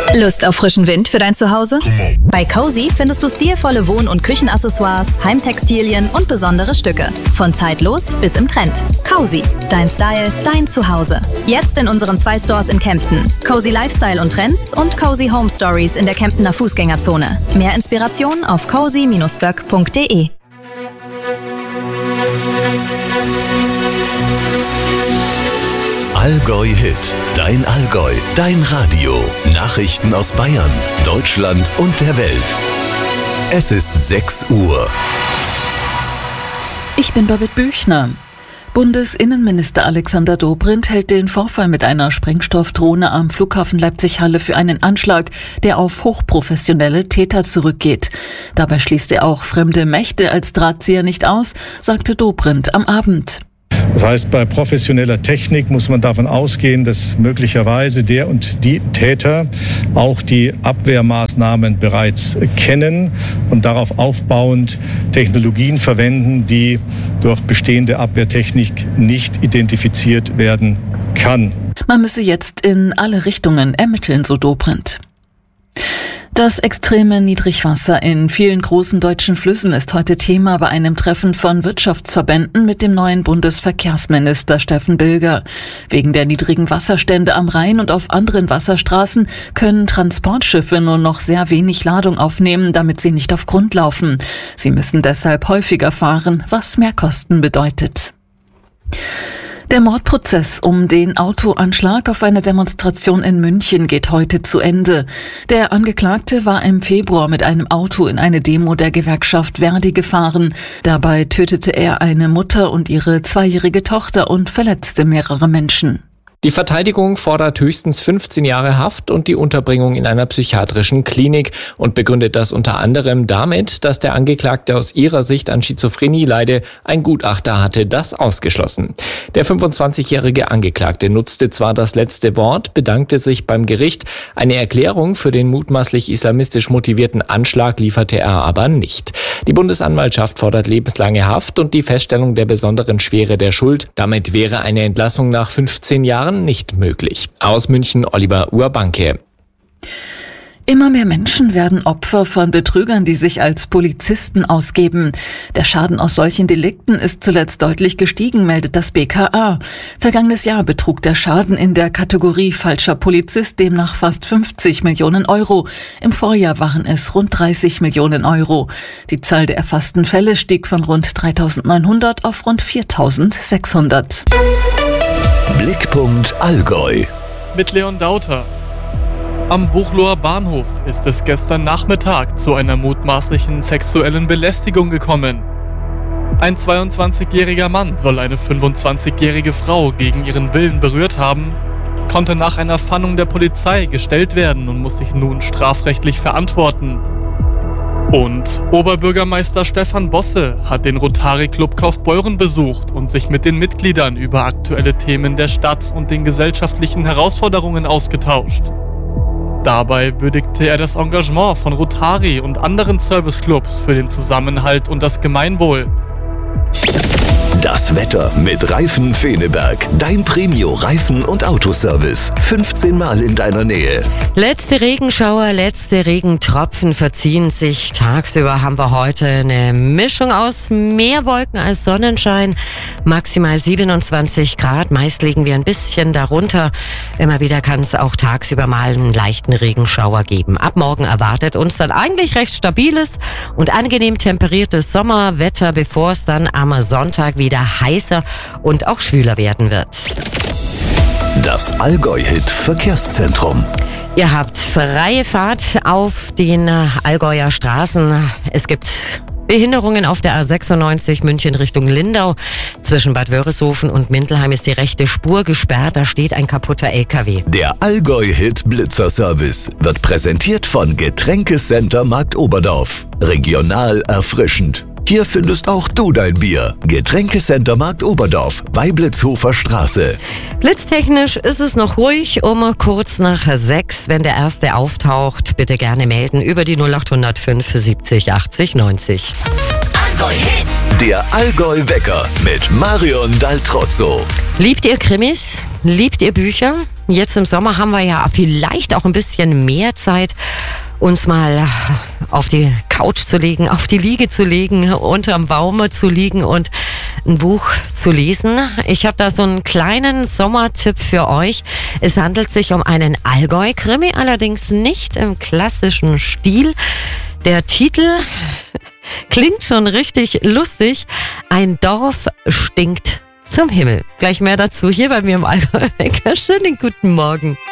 Lust auf frischen Wind für dein Zuhause? Bei Cozy findest du stilvolle Wohn- und Küchenaccessoires, Heimtextilien und besondere Stücke. Von zeitlos bis im Trend. Cozy. Dein Style, dein Zuhause. Jetzt in unseren 2 Stores in Kempten. Cozy Lifestyle und Trends und Cozy Home Stories in der Kemptener Fußgängerzone. Mehr Inspiration auf cozy-böck.de. Allgäu Hit, dein Allgäu, dein Radio. Nachrichten aus Bayern, Deutschland und der Welt. Es ist 6 Uhr. Ich bin Babette Büchner. Bundesinnenminister Alexander Dobrindt hält den Vorfall mit einer Sprengstoffdrohne am Flughafen Leipzig-Halle für einen Anschlag, der auf hochprofessionelle Täter zurückgeht. Dabei schließt er auch fremde Mächte als Drahtzieher nicht aus, sagte Dobrindt am Abend. Das heißt, bei professioneller Technik muss man davon ausgehen, dass möglicherweise der und die Täter auch die Abwehrmaßnahmen bereits kennen und darauf aufbauend Technologien verwenden, die durch bestehende Abwehrtechnik nicht identifiziert werden kann. Man müsse jetzt in alle Richtungen ermitteln, so Dobrindt. Das extreme Niedrigwasser in vielen großen deutschen Flüssen ist heute Thema bei einem Treffen von Wirtschaftsverbänden mit dem neuen Bundesverkehrsminister Steffen Bilger. Wegen der niedrigen Wasserstände am Rhein und auf anderen Wasserstraßen können Transportschiffe nur noch sehr wenig Ladung aufnehmen, damit sie nicht auf Grund laufen. Sie müssen deshalb häufiger fahren, was Mehrkosten bedeutet. Der Mordprozess um den Autoanschlag auf eine Demonstration in München geht heute zu Ende. Der Angeklagte war im Februar mit einem Auto in eine Demo der Gewerkschaft Verdi gefahren. Dabei tötete er eine Mutter und ihre 2-jährige Tochter und verletzte mehrere Menschen. Die Verteidigung fordert höchstens 15 Jahre Haft und die Unterbringung in einer psychiatrischen Klinik und begründet das unter anderem damit, dass der Angeklagte aus ihrer Sicht an Schizophrenie leide. Ein Gutachter hatte das ausgeschlossen. Der 25-jährige Angeklagte nutzte zwar das letzte Wort, bedankte sich beim Gericht. Eine Erklärung für den mutmaßlich islamistisch motivierten Anschlag lieferte er aber nicht. Die Bundesanwaltschaft fordert lebenslange Haft und die Feststellung der besonderen Schwere der Schuld. Damit wäre eine Entlassung nach 15 Jahren nicht möglich. Aus München, Oliver Urbanke. Immer mehr Menschen werden Opfer von Betrügern, die sich als Polizisten ausgeben. Der Schaden aus solchen Delikten ist zuletzt deutlich gestiegen, meldet das BKA. Vergangenes Jahr betrug der Schaden in der Kategorie falscher Polizist demnach fast 50 Millionen Euro. Im Vorjahr waren es rund 30 Millionen Euro. Die Zahl der erfassten Fälle stieg von rund 3.900 auf rund 4.600. Blickpunkt Allgäu. Mit Leon Dauter. Am Buchloer Bahnhof ist es gestern Nachmittag zu einer mutmaßlichen sexuellen Belästigung gekommen. Ein 22-jähriger Mann soll eine 25-jährige Frau gegen ihren Willen berührt haben, konnte nach einer Fahndung der Polizei gestellt werden und muss sich nun strafrechtlich verantworten. Und Oberbürgermeister Stefan Bosse hat den Rotary Club Kaufbeuren besucht und sich mit den Mitgliedern über aktuelle Themen der Stadt und den gesellschaftlichen Herausforderungen ausgetauscht. Dabei würdigte er das Engagement von Rotary und anderen Serviceclubs für den Zusammenhalt und das Gemeinwohl. Das Wetter mit Reifen Feneberg. Dein Premio-Reifen- und Autoservice. 15 Mal in deiner Nähe. Letzte Regenschauer, letzte Regentropfen verziehen sich. Tagsüber haben wir heute eine Mischung aus mehr Wolken als Sonnenschein. Maximal 27 Grad. Meist liegen wir ein bisschen darunter. Immer wieder kann es auch tagsüber mal einen leichten Regenschauer geben. Ab morgen erwartet uns dann eigentlich recht stabiles und angenehm temperiertes Sommerwetter, bevor es dann am Sonntag wieder heißer und auch schwüler werden wird. Das Allgäu-Hit Verkehrszentrum. Ihr habt freie Fahrt auf den Allgäuer Straßen. Es gibt Behinderungen auf der A96 München Richtung Lindau. Zwischen Bad Wörishofen und Mindelheim ist die rechte Spur gesperrt. Da steht ein kaputter LKW. Der Allgäu-Hit Blitzerservice wird präsentiert von Getränkecenter Markt Oberdorf. Regional erfrischend. Hier findest auch du dein Bier. Getränkecenter Markt Oberdorf, Weiblitzhofer Straße. Blitztechnisch ist es noch ruhig um kurz nach 6. Wenn der Erste auftaucht, bitte gerne melden über die 0805 70 80 90. Allgäu-Hit. Der Allgäu-Wecker mit Marion Daltrozzo. Liebt ihr Krimis? Liebt ihr Bücher? Jetzt im Sommer haben wir ja vielleicht auch ein bisschen mehr Zeit, uns mal auf die Couch zu legen, auf die Liege zu legen, unterm Baume zu liegen und ein Buch zu lesen. Ich habe da so einen kleinen Sommertipp für euch. Es handelt sich um einen Allgäu-Krimi, allerdings nicht im klassischen Stil. Der Titel klingt schon richtig lustig. Ein Dorf stinkt zum Himmel. Gleich mehr dazu hier bei mir im Allgäu. Schönen guten Morgen.